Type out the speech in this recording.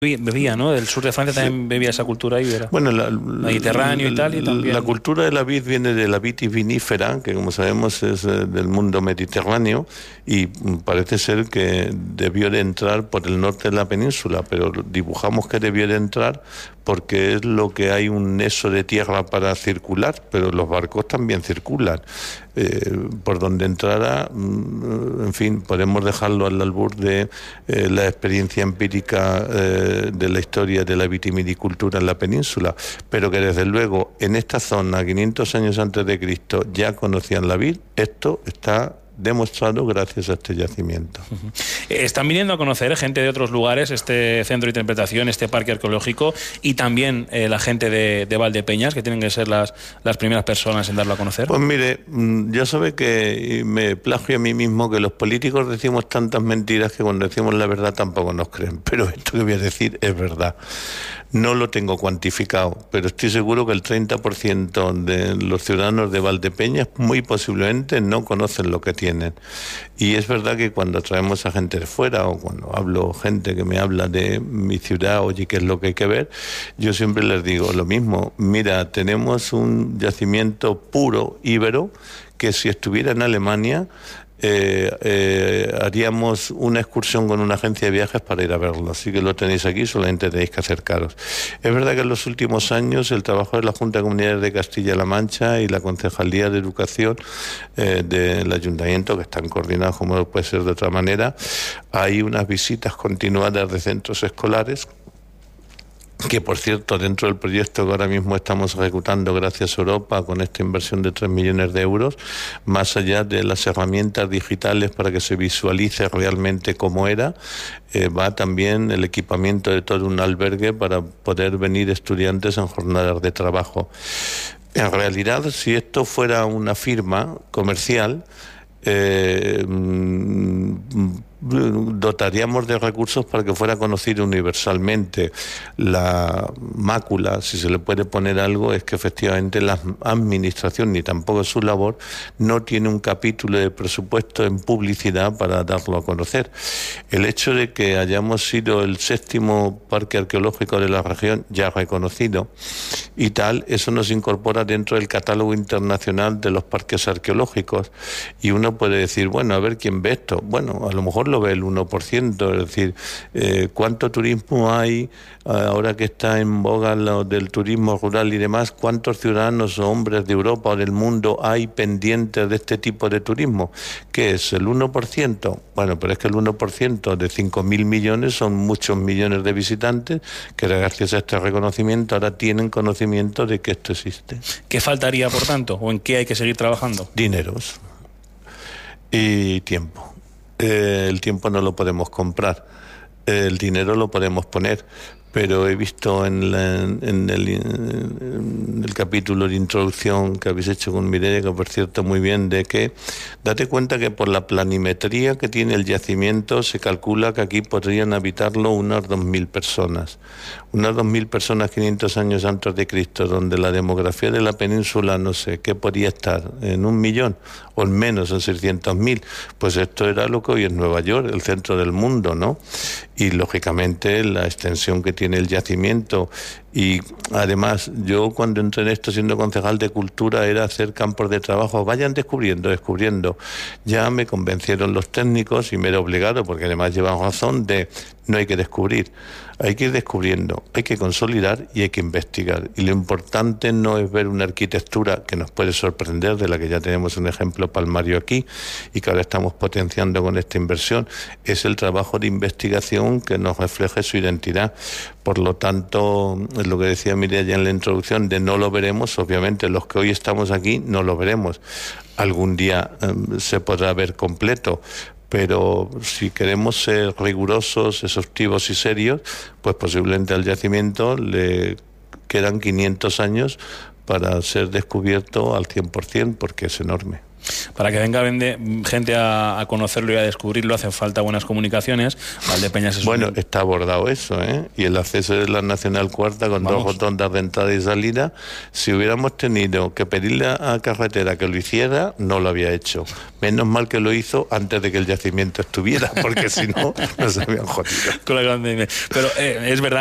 bebía, ¿no? Del sur de Francia también bebía esa cultura ibera. Bueno, Mediterráneo y tal, y también. La cultura de la vid viene de la vitis vinífera, que como sabemos es del mundo mediterráneo, y parece ser que debió de entrar por el norte de la península, pero dibujamos que debió de entrar porque es lo que hay un nexo de tierra para circular, pero los barcos también circulan. Por donde entrara, en fin, podemos dejarlo al albur de la experiencia empírica de la historia de la vitivinicultura en la península, pero que desde luego en esta zona, 500 años antes de Cristo, ya conocían la vid. Esto está demostrado gracias a este yacimiento. Están viniendo a conocer gente de otros lugares este centro de interpretación, este parque arqueológico, y también la gente de Valdepeñas, que tienen que ser las primeras personas en darlo a conocer. Pues mire, ya sabe que me plagio a mí mismo que los políticos decimos tantas mentiras que cuando decimos la verdad tampoco nos creen, pero esto que voy a decir es verdad. No lo tengo cuantificado, pero estoy seguro que el 30% de los ciudadanos de Valdepeñas muy posiblemente no conocen lo que tienen. Y es verdad que cuando traemos a gente de fuera, o cuando hablo gente que me habla de mi ciudad, oye, ¿qué es lo que hay que ver? Yo siempre les digo lo mismo. Mira, tenemos un yacimiento puro íbero que si estuviera en Alemania haríamos una excursión con una agencia de viajes para ir a verlo, así que lo tenéis aquí, solamente tenéis que acercaros. Es verdad que en los últimos años el trabajo de la Junta de Comunidades de Castilla-La Mancha y la Concejalía de Educación del Ayuntamiento, que están coordinados como no puede ser de otra manera, hay unas visitas continuadas de centros escolares, que por cierto dentro del proyecto que ahora mismo estamos ejecutando gracias a Europa con esta inversión de 3 millones de euros, más allá de las herramientas digitales para que se visualice realmente cómo era, va también el equipamiento de todo un albergue para poder venir estudiantes en jornadas de trabajo. En realidad, si esto fuera una firma comercial, dotaríamos de recursos para que fuera conocido universalmente. La mácula, si se le puede poner algo, es que efectivamente la administración, ni tampoco su labor, no tiene un capítulo de presupuesto en publicidad para darlo a conocer. El hecho de que hayamos sido el 7º parque arqueológico de la región ya reconocido y tal, eso nos incorpora dentro del catálogo internacional de los parques arqueológicos, y uno puede decir, bueno, a ver quién ve esto. Bueno, a lo mejor lo ve el 1%, es decir, ¿cuánto turismo hay ahora que está en boga lo del turismo rural y demás? ¿Cuántos ciudadanos o hombres de Europa o del mundo hay pendientes de este tipo de turismo? ¿Qué es, el 1%? Bueno, pero es que el 1% de 5.000 millones son muchos millones de visitantes que gracias a este reconocimiento ahora tienen conocimiento de que esto existe. ¿Qué faltaría, por tanto, o en qué hay que seguir trabajando? Dineros y tiempo. El tiempo no lo podemos comprar, el dinero lo podemos poner, pero he visto en el capítulo de introducción que habéis hecho con Mireia, que por cierto muy bien, de que date cuenta que por la planimetría que tiene el yacimiento se calcula que aquí podrían habitarlo unas 2.000 personas. Unas 2.000 personas 500 años antes de Cristo, donde la demografía de la península, no sé, ¿qué podía estar? ¿En 1 millón? ¿O en menos, en 600.000? Pues esto era lo que hoy es Nueva York, el centro del mundo, ¿no? Y lógicamente la extensión que tiene el yacimiento, y además yo cuando entré en esto siendo concejal de Cultura era hacer campos de trabajo, vayan descubriendo. Ya me convencieron los técnicos y me era obligado, porque además llevan razón, de no hay que descubrir, hay que ir descubriendo, hay que consolidar y hay que investigar. Y lo importante no es ver una arquitectura que nos puede sorprender, de la que ya tenemos un ejemplo palmario aquí y que ahora estamos potenciando con esta inversión, es el trabajo de investigación que nos refleje su identidad. Por lo tanto, es lo que decía Mireia ya en la introducción, de no lo veremos, obviamente los que hoy estamos aquí no lo veremos. Algún día se podrá ver completo, pero si queremos ser rigurosos, exhaustivos y serios, pues posiblemente al yacimiento le quedan 500 años para ser descubierto al 100%, porque es enorme. Para que venga gente a conocerlo y a descubrirlo hacen falta buenas comunicaciones. Valdepeñas es bueno, está abordado eso, ¿eh? Y el acceso de la Nacional Cuarta con dos rotondas de entrada y salida, si hubiéramos tenido que pedirle a Carretera que lo hiciera, no lo había hecho. Menos mal que lo hizo antes de que el yacimiento estuviera, porque si no, nos habían jodido. Pero es verdad